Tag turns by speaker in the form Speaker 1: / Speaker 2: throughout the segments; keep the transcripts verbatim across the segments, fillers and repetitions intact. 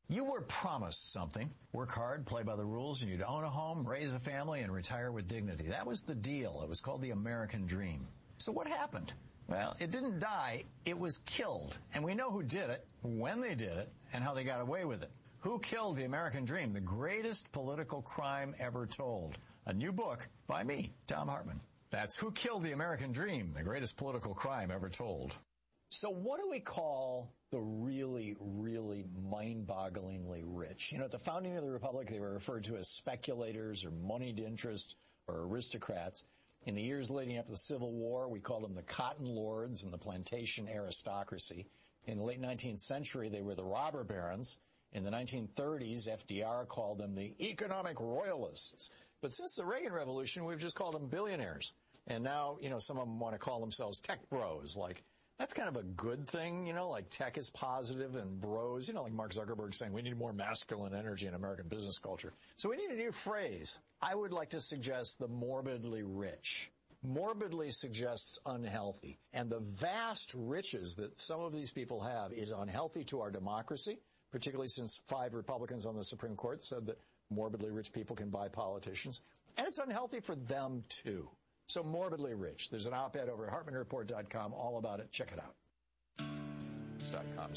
Speaker 1: You were promised something. Work hard, play by the rules, and you'd own a home, raise a family, and retire with dignity. That was the deal. It was called the American Dream. So what happened? Well, it didn't die. It was killed. And we know who did it, when they did it, and how they got away with it. Who killed the American Dream? The greatest political crime ever told. A new book by me, Thom Hartmann. That's Who Killed the American Dream? The Greatest Political Crime Ever Told. So what do we call the really, really mind-bogglingly rich? You know, at the founding of the Republic, they were referred to as speculators or moneyed interest or aristocrats. In the years leading up to the Civil War, we called them the cotton lords and the plantation aristocracy. In the late nineteenth century, they were the robber barons. In the nineteen thirties, F D R called them the economic royalists. But since the Reagan Revolution, we've just called them billionaires. And now, you know, some of them want to call themselves tech bros, like, that's kind of a good thing, you know, like tech is positive and bros, you know, like Mark Zuckerberg saying we need more masculine energy in American business culture. So we need a new phrase. I would like to suggest the morbidly rich. Morbidly suggests unhealthy. And the vast riches that some of these people have is unhealthy to our democracy, particularly since five Republicans on the Supreme Court said that morbidly rich people can buy politicians. And it's unhealthy for them, too. So morbidly rich. There's an op-ed over at Hartmann Report dot com all about it. Check it out. .com.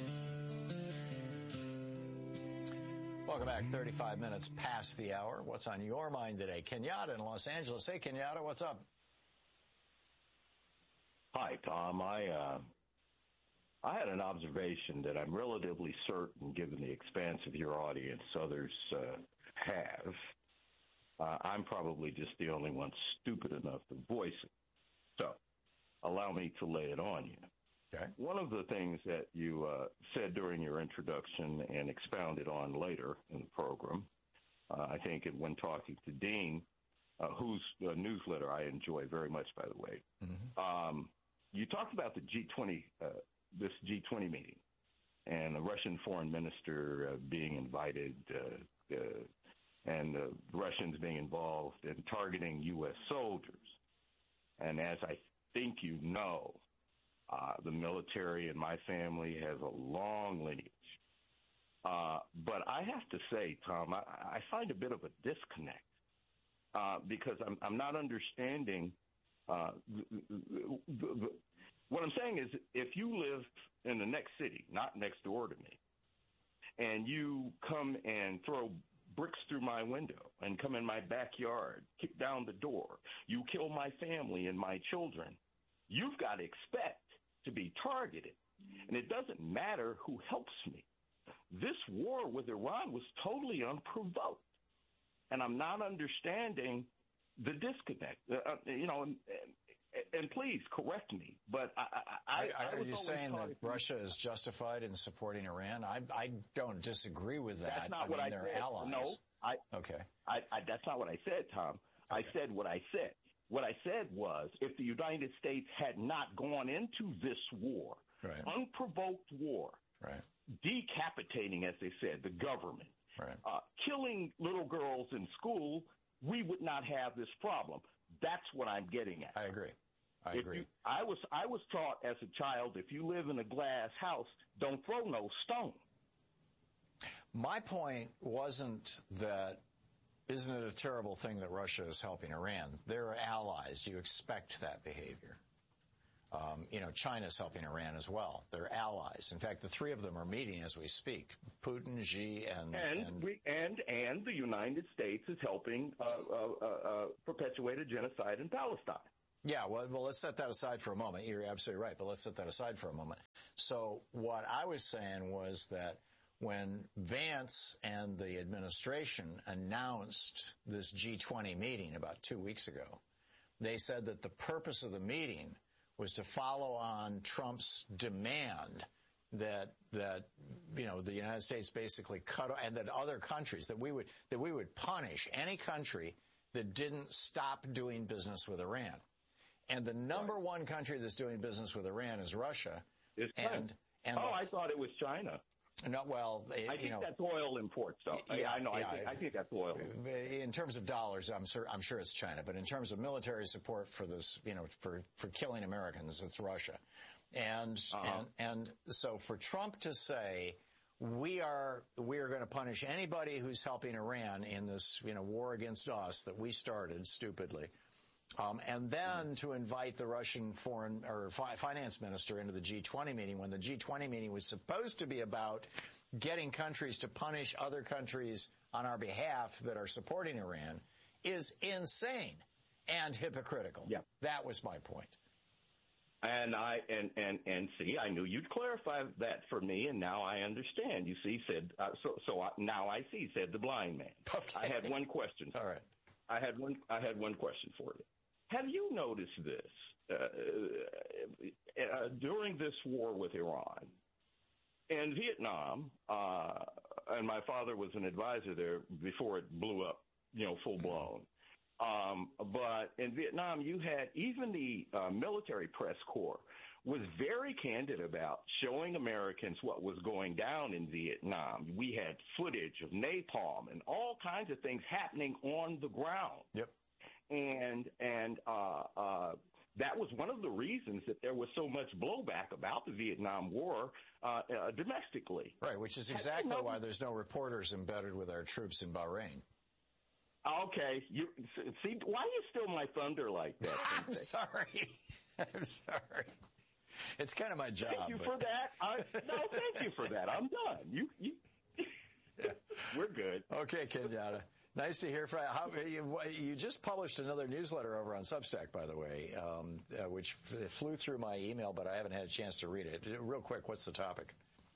Speaker 1: Welcome back. thirty-five minutes past the hour. What's on your mind today? Kenyatta in Los Angeles. Hey, Kenyatta, what's up?
Speaker 2: Hi, Tom. I uh, I had an observation that I'm relatively certain, given the expanse of your audience, others uh, have. Uh, I'm probably just the only one stupid enough to voice it. So allow me to lay it on you.
Speaker 1: Okay.
Speaker 2: One of the things that you uh, said during your introduction and expounded on later in the program, uh, I think when talking to Dean, uh, whose uh, newsletter I enjoy very much, by the way, mm-hmm. um, you talked about the G twenty, uh, this G twenty meeting, and the Russian foreign minister uh, being invited uh, uh, and the Russians being involved in targeting U S soldiers. And as I think you know, uh, the military in my family has a long lineage. Uh, but I have to say, Tom, I, I find a bit of a disconnect uh, because I'm, I'm not understanding. Uh, what I'm saying is if you live in the next city, not next door to me, and you come and throw bricks through my window and come in my backyard, kick down the door, you kill my family and my children, you've got to expect to be targeted. And it doesn't matter who helps me. This war with Iran was totally unprovoked. And I'm not understanding the disconnect. Uh, you know, and, and please correct me, but I, I, I,
Speaker 1: are
Speaker 2: I was
Speaker 1: you saying that Russia
Speaker 2: you.
Speaker 1: is justified in supporting Iran? I, I don't disagree with that.
Speaker 2: That's not
Speaker 1: I
Speaker 2: what
Speaker 1: mean,
Speaker 2: I
Speaker 1: they're
Speaker 2: said.
Speaker 1: allies.
Speaker 2: No, I,
Speaker 1: okay.
Speaker 2: I, I, that's not what I said, Tom.
Speaker 1: Okay.
Speaker 2: I said what I said. What I said was, if the United States had not gone into this war,
Speaker 1: right.
Speaker 2: unprovoked war,
Speaker 1: right.
Speaker 2: decapitating, as they said, the government,
Speaker 1: right.
Speaker 2: uh, killing little girls in school, we would not have this problem. That's what I'm getting at.
Speaker 1: I agree. I
Speaker 2: if
Speaker 1: agree.
Speaker 2: You, I was I was taught as a child, if you live in a glass house, don't throw no stone.
Speaker 1: My point wasn't that, isn't it a terrible thing that Russia is helping Iran? They're allies. You expect that behavior. Um, you know, China's helping Iran as well. They're allies. In fact, the three of them are meeting as we speak. Putin, Xi, and
Speaker 2: and
Speaker 1: and
Speaker 2: we, and, and the United States is helping uh, uh, uh, perpetuate a genocide in Palestine.
Speaker 1: Yeah, well, well, let's set that aside for a moment. You're absolutely right, but let's set that aside for a moment. So what I was saying was that when Vance and the administration announced this G twenty meeting about two weeks ago, they said that the purpose of the meeting was to follow on Trump's demand that that you know the United States basically cut, and that other countries that we would that we would punish any country that didn't stop doing business with Iran. And the number right. one country that's doing business with Iran is Russia.
Speaker 2: It's
Speaker 1: and, and
Speaker 2: oh,
Speaker 1: the,
Speaker 2: I thought it was China.
Speaker 1: No, well, it,
Speaker 2: I
Speaker 1: you
Speaker 2: think
Speaker 1: know,
Speaker 2: that's oil imports, though.
Speaker 1: Yeah,
Speaker 2: I, I know.
Speaker 1: Yeah,
Speaker 2: I, think, I think that's oil.
Speaker 1: In terms of dollars, I'm sure I'm sure it's China, but in terms of military support for this, you know, for for killing Americans, it's Russia. And
Speaker 2: uh-huh.
Speaker 1: and and so for Trump to say, we are we are going to punish anybody who's helping Iran in this, you know, war against us that we started stupidly. Um, and then to invite the Russian foreign or fi- finance minister into the G twenty meeting when the G twenty meeting was supposed to be about getting countries to punish other countries on our behalf that are supporting Iran is insane and hypocritical.
Speaker 2: Yeah.
Speaker 1: That was my point.
Speaker 2: And I and, and, and see, I knew you'd clarify that for me, and now I understand. You see, said uh, so. So I, now I see, said the blind man.
Speaker 1: Okay.
Speaker 2: I had one question.
Speaker 1: All right.
Speaker 2: I had one. I had one question for you. Have you noticed this uh, uh, during this war with Iran and Vietnam? Uh, and my father was an advisor there before it blew up, you know, full blown. Um, but in Vietnam, you had even the uh, military press corps was very candid about showing Americans what was going down in Vietnam. We had footage of napalm and all kinds of things happening on the ground.
Speaker 1: Yep.
Speaker 2: And and uh, uh, that was one of the reasons that there was so much blowback about the Vietnam War uh, uh, domestically.
Speaker 1: Right, which is exactly you know, why there's no reporters embedded with our troops in Bahrain.
Speaker 2: Okay, you see, why are you steal my thunder like that?
Speaker 1: I'm sorry. I'm sorry. It's kind of my job.
Speaker 2: Thank you
Speaker 1: but...
Speaker 2: for that. I, no, thank you for that. I'm done. You, you, we're good.
Speaker 1: Okay, Kenyatta. Nice to hear from how, you. You just published another newsletter over on Substack, by the way, um, uh, which f- flew through my email, but I haven't had a chance to read it. Real quick, what's the topic?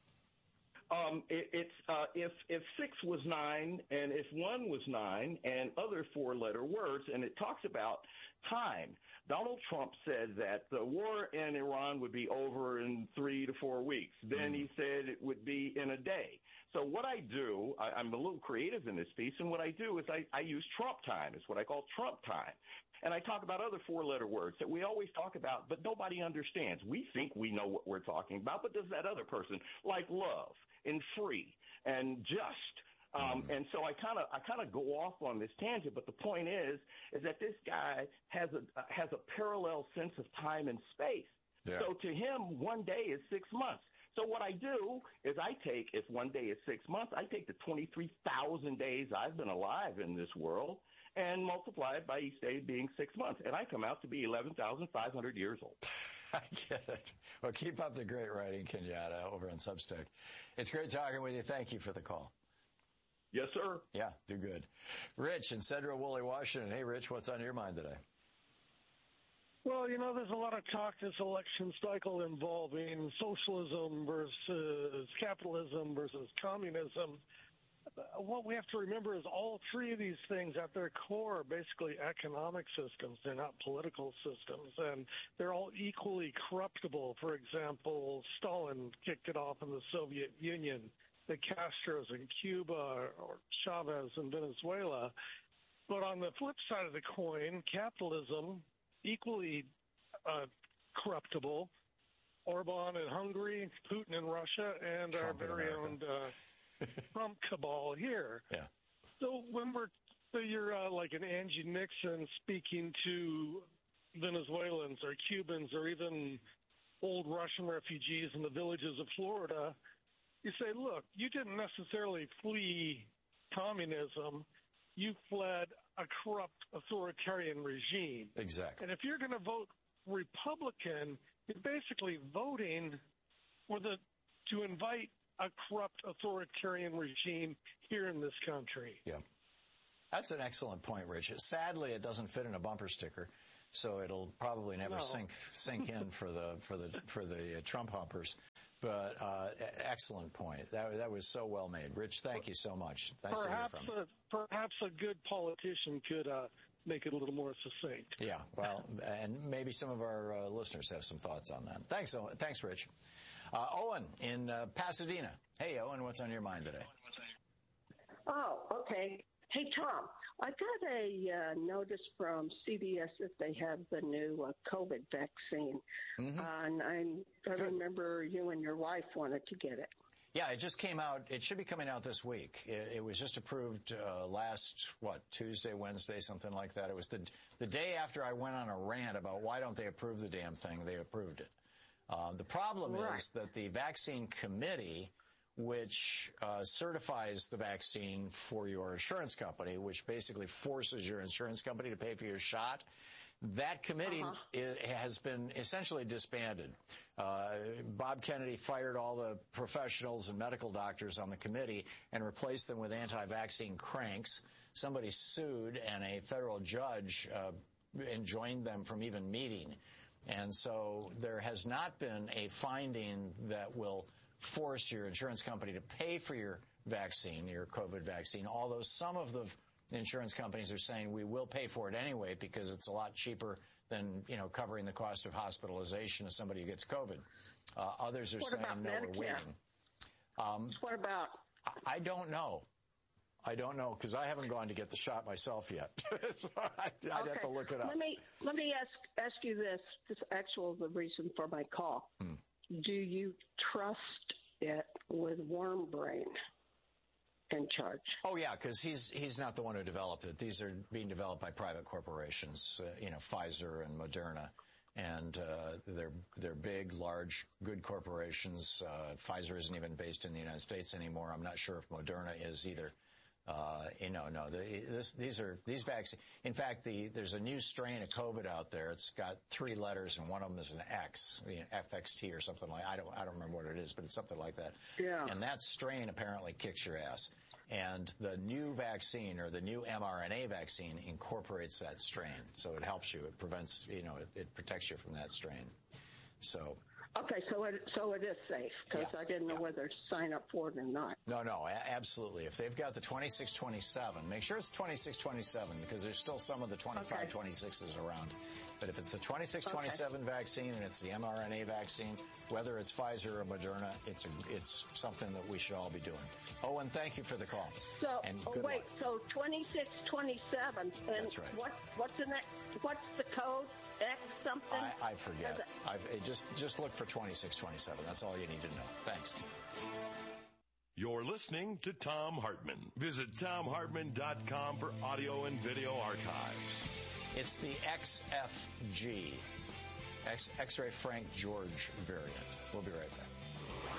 Speaker 2: Um, it, it's uh, if if six was nine and if one was nine and other four-letter words, and it talks about time. Donald Trump said that the war in Iran would be over in three to four weeks. Then mm. he said it would be in a day. So what I do, I, I'm a little creative in this piece, and what I do is I, I use Trump time. It's what I call Trump time. And I talk about other four-letter words that we always talk about, but nobody understands. We think we know what we're talking about, but does that other person, like love and free and just. Um, and so I kind of I kind of go off on this tangent, but the point is is that this guy has a uh, has a parallel sense of time and space. Yeah. So to him, one day is six months. So what I do is I take, if one day is six months, I take the twenty-three thousand days I've been alive in this world and multiply it by each day being six months, and I come out to be eleven thousand five hundred years old.
Speaker 1: I get it. Well, keep up the great writing, Kenyatta, over on Substack. It's great talking with you. Thank you for the call.
Speaker 2: Yes, sir.
Speaker 1: Yeah, do good. Rich in Central Woolley, Washington. Hey, Rich, what's on your mind today?
Speaker 3: Well, you know, there's a lot of talk this election cycle involving socialism versus capitalism versus communism. What we have to remember is all three of these things at their core are basically economic systems. They're not political systems, and they're all equally corruptible. For example, Stalin kicked it off in the Soviet Union, the Castros in Cuba, or Chavez in Venezuela. But on the flip side of the coin, capitalism, equally uh, corruptible, Orban in Hungary, Putin in Russia, and
Speaker 1: Trump
Speaker 3: our very own uh, Trump cabal here.
Speaker 1: Yeah.
Speaker 3: So when we're, so you're uh, like an Angie Nixon speaking to Venezuelans or Cubans or even old Russian refugees in the villages of Florida, you say, look, you didn't necessarily flee communism. You fled a corrupt authoritarian regime.
Speaker 1: Exactly.
Speaker 3: And if you're going to vote Republican, you're basically voting for the to invite a corrupt authoritarian regime here in this country.
Speaker 1: Yeah. That's an excellent point, Rich. Sadly, it doesn't fit in a bumper sticker, so it'll probably never
Speaker 3: no.
Speaker 1: sink sink in for the for the for the uh, Trump humpers. But uh, excellent point. That that was so well made, Rich. Thank you so much. Nice
Speaker 3: perhaps
Speaker 1: to hear from you.
Speaker 3: A, perhaps a good politician could uh, make it a little more succinct.
Speaker 1: Yeah. Well, and maybe some of our uh, listeners have some thoughts on that. Thanks, Owen. Thanks, Rich. Uh, Owen in uh, Pasadena. Hey, Owen. What's on your mind today?
Speaker 4: Oh, okay. Hey, Tom, I got a uh, notice from C B S that they have the new uh, COVID vaccine. Mm-hmm. Uh, and I, I remember you and your wife wanted to get it.
Speaker 1: Yeah, it just came out. It should be coming out this week. It, it was just approved uh, last, what, Tuesday, Wednesday, something like that. It was the the day after I went on a rant about why don't they approve the damn thing. They approved it. Uh, the problem right. is that the vaccine committee which uh, certifies the vaccine for your insurance company, which basically forces your insurance company to pay for your shot. That committee uh-huh. has been essentially disbanded. Uh, Bob Kennedy fired all the professionals and medical doctors on the committee and replaced them with anti-vaccine cranks. Somebody sued, and a federal judge uh, enjoined them from even meeting. And so there has not been a finding that will force your insurance company to pay for your vaccine, your COVID vaccine, although some of the insurance companies are saying we will pay for it anyway because it's a lot cheaper than, you know, covering the cost of hospitalization of somebody who gets COVID. Uh, others are
Speaker 4: what
Speaker 1: saying, no,
Speaker 4: Medicare?
Speaker 1: we're waiting. Um,
Speaker 4: what about?
Speaker 1: I, I don't know. I don't know because I haven't gone to get the shot myself yet. So I'd, I'd
Speaker 4: okay.
Speaker 1: have to look it up.
Speaker 4: Let me, let me ask, ask you this. This is actually the reason for my call.
Speaker 1: Hmm.
Speaker 4: Do you trust it with Worm Brain in charge?
Speaker 1: Oh, yeah, because he's he's not the one who developed it. These are being developed by private corporations, uh, you know, Pfizer and Moderna. And uh, they're they're big, large, good corporations. Uh, Pfizer isn't even based in the United States anymore. I'm not sure if Moderna is either. Uh, you know, no, the, this, these are, these vaccines. In fact, the, there's a new strain of COVID out there. It's got three letters and one of them is an X, you know, F X T or something like, I don't, I don't remember what it is, but it's something like that.
Speaker 4: Yeah.
Speaker 1: And that strain apparently kicks your ass. And the new vaccine or the new mRNA vaccine incorporates that strain. So it helps you. It prevents, you know, it, it protects you from that strain. So.
Speaker 4: Okay, so it, so it is safe, because
Speaker 1: yeah,
Speaker 4: I didn't know
Speaker 1: yeah.
Speaker 4: whether to sign up for it or not.
Speaker 1: No, no, a- absolutely. If they've got the twenty-six twenty-seven, make sure it's twenty-six twenty-seven, because there's still some of the twenty-five twenty-sixes around. But if it's the twenty-six twenty-seven okay. vaccine and it's the mRNA vaccine, whether it's Pfizer or Moderna, it's a, it's something that we should all be doing. Owen, thank you for the call.
Speaker 4: So,
Speaker 1: and
Speaker 4: oh,
Speaker 1: good
Speaker 4: wait,
Speaker 1: luck.
Speaker 4: so twenty-six twenty-seven, and
Speaker 1: That's right.
Speaker 4: what, what's the next, what's the code? X something?
Speaker 1: I, I forget. I've, it just, just look for twenty-six twenty-seven. That's all you need to know. Thanks.
Speaker 5: You're listening to Thom Hartmann. Visit Thom Hartmann dot com for audio and video archives.
Speaker 1: It's the X F G, X, X-ray Frank George variant. We'll be right back.